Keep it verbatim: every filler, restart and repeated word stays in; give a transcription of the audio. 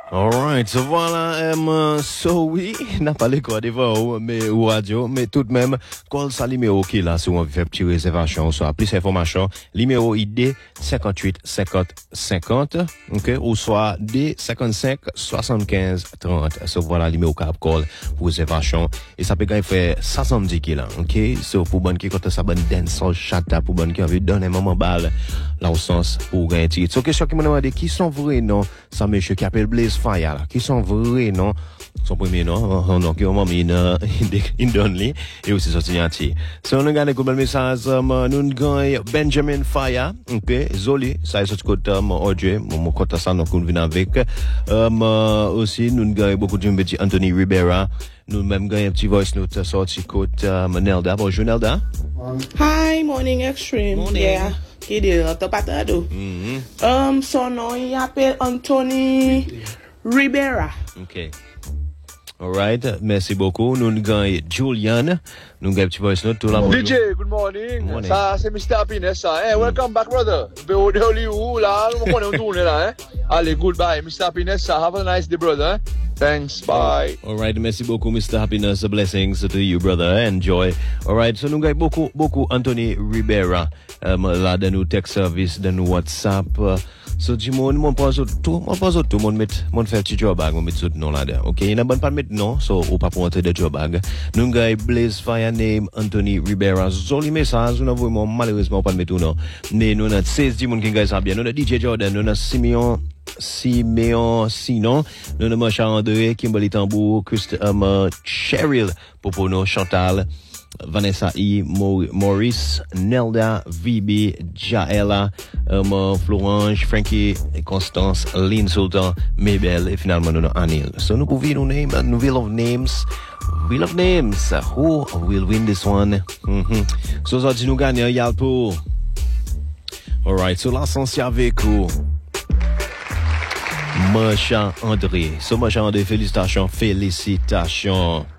Alright, so voilà, um, so oui, n'a pas les quoi devant, mais ou radio, mais tout de même, call ça numéro qui là, si on veut faire petite réservation, soit plus d'informations, numéro I D cinquante-huit cinquante cinquante, ok, ou soit D cinquante-cinq soixante-quinze trente. So voilà, numéro cap call pour réservation, et ça peut quand même faire soixante-dix kilos, ok, so pour bonne qui quand ça bonne dancehall chata, pour bonne qui envie de donner un moment balle, là au sens, pour gagner titre. So question qui me demande qui sont vrais non, ça monsieur qui appelle Blaze Fire là, qui sont vrais non, son premier nom, donc il m'a mis in Donley et aussi son signature. So on regarde le message, nous gagnons Benjamin Fire, ok, Zoli, ça est ce côté Audrey, mon côté ça donc on vient avec, um, aussi nous gagnons beaucoup de petit Anthony Ribera, nous même gagnons un petit voice note sorti côté Nelda. Bonjour Nelda. Hi, morning extreme. Morning. Yeah. Qui dit t'as pas tado? Mhm. Um, son nom il appelle Anthony Ribera. Ok. Alright, merci beaucoup. Nous gagnons Julian. Nous gagnons un petit voice note tout là. D J, good morning. Morning. Ça, c'est mister Happiness, ça. Hey, welcome back, brother. Be de Hollywood, là. Nous connaissons tourner, là, hein. Allez, goodbye, mister Happiness, ça. Have a nice day, brother. Thanks, bye. Alright, merci beaucoup, mister Happiness. Blessings to you, brother. Enjoy. Alright, so nous gagnons beaucoup, beaucoup Anthony Ribera. Um, là, dans nos tech service, dans nos WhatsApp. Uh, so, du monde, mon pas tout, mon pas tout, mon met, mon fait petit job bag, mon met tout nom là-dedans. Ok, il n'a pas pas mettre non, so, ou pas pour entrer de job bag. Nous gagnons Blaze Fire name Anthony Ribera. Zoli message, nous avons malheureusement pas mettre non. Mais nous avons seize du monde qui gagne ça bien. Nous avons D J Jordan, nous avons Simeon, Simeon, sinon, nous avons Macha André, Kimberly Tambour, Christ, um, Cheryl, Popono, Chantal, Vanessa E, Maurice, Nelda, V B, Jaela, um, Florange, Frankie, Constance, Lynn Sultan, Mabel, et finalement nous avons Anil. So nous pouvons nous name, nous wheel of names, wheel of names, who will win this one? Mm-hmm. So ça dit nous gagnons, y'a pour. Alright, so là, c'est avec vous. Macha André. So Macha André, félicitations, félicitations.